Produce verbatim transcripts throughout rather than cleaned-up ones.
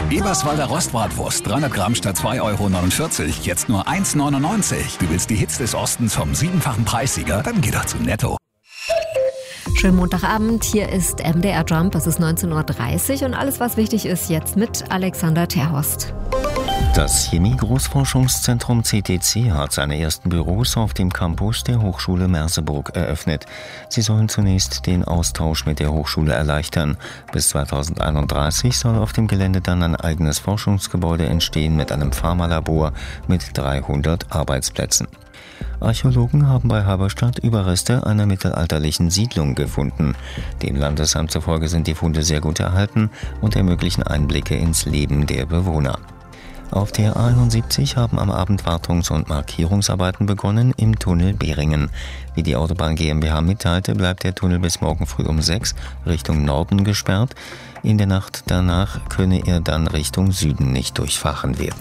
Eberswalder Rostbratwurst, dreihundert Gramm statt zwei Euro neunundvierzig, jetzt nur eins neunundneunzig. Du willst die Hits des Ostens vom siebenfachen Preissieger? Dann geh doch zu Netto. Schönen Montagabend, hier ist M D R Jump, es ist neunzehn Uhr dreißig und alles, was wichtig ist, jetzt mit Alexander Terhorst. Das Chemie-Großforschungszentrum C T C hat seine ersten Büros auf dem Campus der Hochschule Merseburg eröffnet. Sie sollen zunächst den Austausch mit der Hochschule erleichtern. Bis zweitausendeinunddreißig soll auf dem Gelände dann ein eigenes Forschungsgebäude entstehen mit einem Pharmalabor mit dreihundert Arbeitsplätzen. Archäologen haben bei Halberstadt Überreste einer mittelalterlichen Siedlung gefunden. Dem Landesamt zufolge sind die Funde sehr gut erhalten und ermöglichen Einblicke ins Leben der Bewohner. Auf der A einundsiebzig haben am Abend Wartungs- und Markierungsarbeiten begonnen im Tunnel Beringen. Wie die Autobahn GmbH mitteilte, bleibt der Tunnel bis morgen früh um sechs Richtung Norden gesperrt. In der Nacht danach könne er dann Richtung Süden nicht durchfahren werden.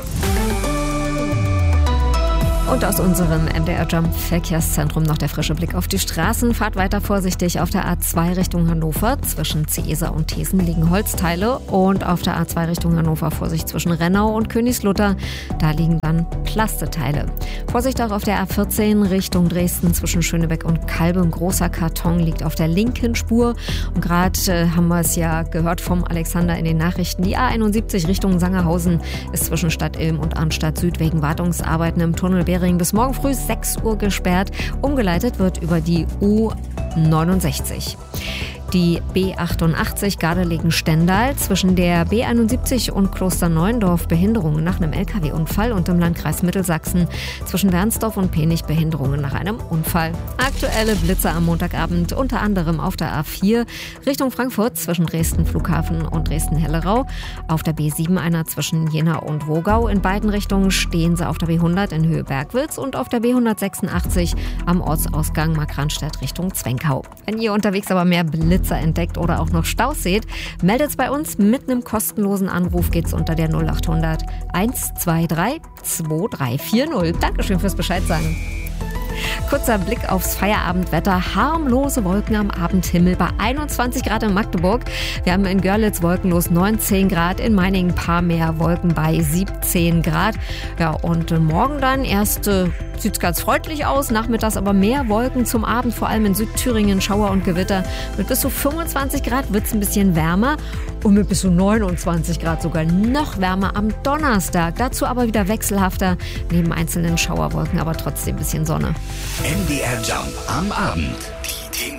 Und aus unserem M D R Jump Verkehrszentrum noch der frische Blick auf die Straßen. Fahrt weiter vorsichtig auf der A zwei Richtung Hannover. Zwischen Ceesa und Thesen liegen Holzteile. Und auf der A zwei Richtung Hannover Vorsicht zwischen Rennau und Königslutter. Da liegen dann Plasteteile. Vorsicht auch auf der A vierzehn Richtung Dresden zwischen Schönebeck und Kalbe. Ein großer Karton liegt auf der linken Spur. Und gerade äh, haben wir es ja gehört vom Alexander in den Nachrichten. Die A einundsiebzig Richtung Sangerhausen ist zwischen Stadt Ilm und Arnstadt Süd wegen Wartungsarbeiten im Tunnel bis morgen früh sechs Uhr gesperrt. Umgeleitet wird über die U neunundsechzig. Die B achtundachtzig Gardelegen-Stendal zwischen der B einundsiebzig und Klosterneuendorf Behinderungen nach einem L K W-Unfall und im Landkreis Mittelsachsen zwischen Wernsdorf und Penich Behinderungen nach einem Unfall. Aktuelle Blitze am Montagabend unter anderem auf der A vier Richtung Frankfurt zwischen Dresden Flughafen und Dresden-Hellerau. Auf der B sieben einer zwischen Jena und Wogau. In beiden Richtungen stehen sie auf der B hundert in Höhe Bergwitz und auf der B hundertsechsundachtzig am Ortsausgang Markranstädt Richtung Zwenkau. Wenn ihr unterwegs aber mehr Blitze entdeckt oder auch noch Staus seht, meldet's bei uns. Mit einem kostenlosen Anruf geht's unter der null achthundert eins zwei drei zwei drei vier null. Dankeschön fürs Bescheid sagen. Kurzer Blick aufs Feierabendwetter. Harmlose Wolken am Abendhimmel bei einundzwanzig Grad in Magdeburg. Wir haben in Görlitz wolkenlos neunzehn Grad, in Meiningen ein paar mehr Wolken bei siebzehn Grad. Ja, und morgen dann erst äh, sieht es ganz freundlich aus, nachmittags aber mehr Wolken zum Abend, vor allem in Südthüringen Schauer und Gewitter. Mit bis zu fünfundzwanzig Grad wird es ein bisschen wärmer und mit bis zu neunundzwanzig Grad sogar noch wärmer am Donnerstag. Dazu aber wieder wechselhafter, neben einzelnen Schauerwolken, aber trotzdem ein bisschen Sonne. M D R Jump am Abend.